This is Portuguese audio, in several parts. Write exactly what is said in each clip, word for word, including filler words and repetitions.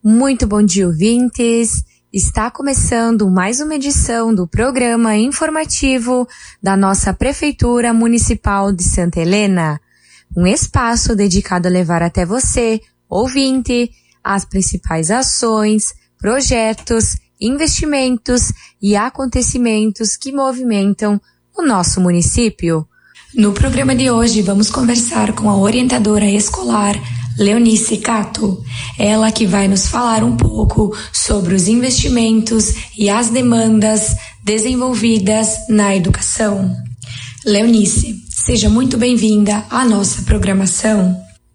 Muito bom dia, ouvintes! Está começando mais uma edição do programa informativo da nossa Prefeitura Municipal de Santa Helena. Um espaço dedicado a levar até você, ouvinte, as principais ações, projetos, investimentos e acontecimentos que movimentam o nosso município. No programa de hoje vamos conversar com a orientadora escolar Leonice Cato, ela que vai nos falar um pouco sobre os investimentos e as demandas desenvolvidas na educação. Leonice, seja muito bem-vinda à nossa programação.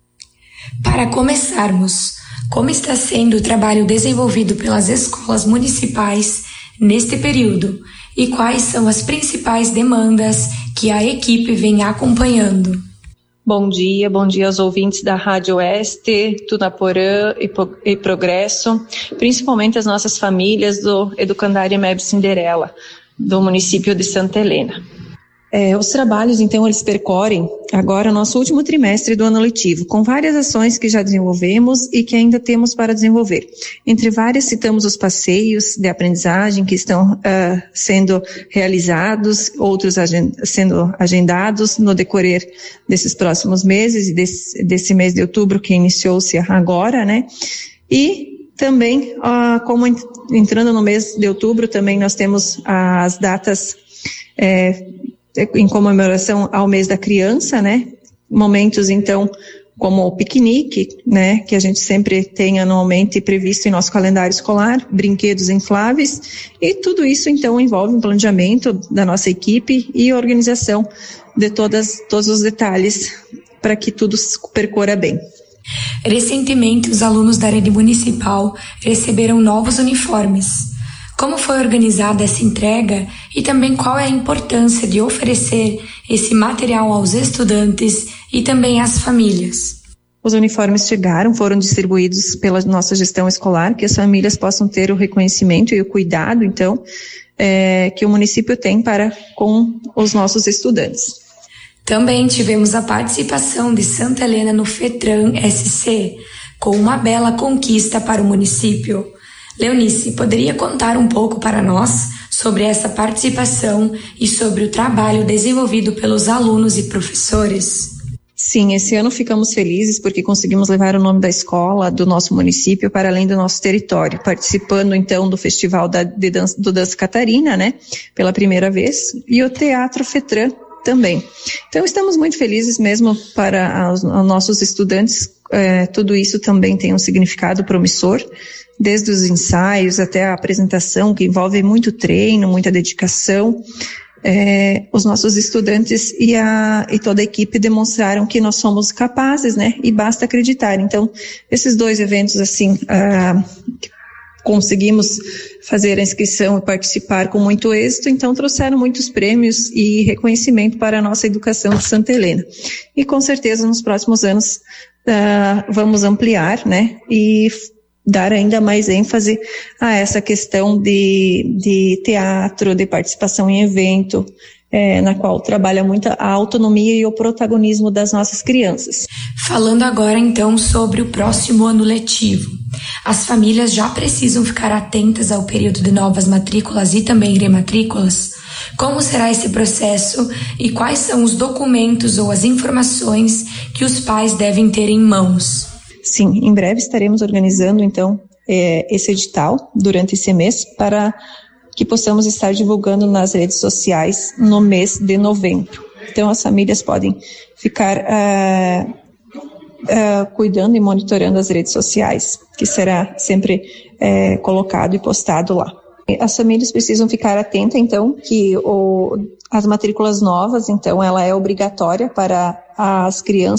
Para começarmos, como está sendo o trabalho desenvolvido pelas escolas municipais neste período e quais são as principais demandas que a equipe vem acompanhando? Bom dia, bom dia aos ouvintes da Rádio Oeste, Tunaporã e, e Progresso, principalmente as nossas famílias do Educandário M E B Cinderela, do município de Santa Helena. É, os trabalhos, então, eles percorrem agora o nosso último trimestre do ano letivo, com várias ações que já desenvolvemos e que ainda temos para desenvolver. Entre várias, citamos os passeios de aprendizagem que estão uh, sendo realizados, outros agend- sendo agendados no decorrer desses próximos meses e desse, desse mês de outubro que iniciou-se agora, né? E também, uh, como ent- entrando no mês de outubro, também nós temos as datas é, em comemoração ao mês da criança, né? Momentos, então, como o piquenique, né? Que a gente sempre tem anualmente previsto em nosso calendário escolar, brinquedos infláveis, e tudo isso, então, envolve um planejamento da nossa equipe e organização de todas, todos os detalhes para que tudo percorra bem. Recentemente, os alunos da rede municipal receberam novos uniformes. Como foi organizada essa entrega e também qual é a importância de oferecer esse material aos estudantes e também às famílias? Os uniformes chegaram, foram distribuídos pela nossa gestão escolar, que as famílias possam ter o reconhecimento e o cuidado, então, é, que o município tem para com os nossos estudantes. Também tivemos a participação de Santa Helena no FETRAN S C, com uma bela conquista para o município. Leonice, poderia contar um pouco para nós sobre essa participação e sobre o trabalho desenvolvido pelos alunos e professores? Sim, esse ano ficamos felizes porque conseguimos levar o nome da escola, do nosso município, para além do nosso território, participando então do Festival da, de dança, do Dança Catarina, né, pela primeira vez, e o Teatro FETRAN também. Então estamos muito felizes mesmo para os, os nossos estudantes, é, tudo isso também tem um significado promissor, desde os ensaios até a apresentação, que envolve muito treino, muita dedicação. É, os nossos estudantes e, a, e toda a equipe demonstraram que nós somos capazes, né? E basta acreditar. Então, esses dois eventos, assim, ah, conseguimos fazer a inscrição e participar com muito êxito, então trouxeram muitos prêmios e reconhecimento para a nossa educação de Santa Helena. E com certeza nos próximos anos ah, vamos ampliar, né? E dar ainda mais ênfase a essa questão de, de teatro, de participação em evento, é, na qual trabalha muito a autonomia e o protagonismo das nossas crianças. Falando agora então sobre o próximo ano letivo. As famílias já precisam ficar atentas ao período de novas matrículas e também rematrículas? Como será esse processo e quais são os documentos ou as informações que os pais devem ter em mãos? Sim, em breve estaremos organizando, então, é, esse edital durante esse mês para que possamos estar divulgando nas redes sociais no mês de novembro. Então, as famílias podem ficar uh, uh, cuidando e monitorando as redes sociais, que será sempre uh, colocado e postado lá. As famílias precisam ficar atentas, então, que o, as matrículas novas, então, ela é obrigatória para as crianças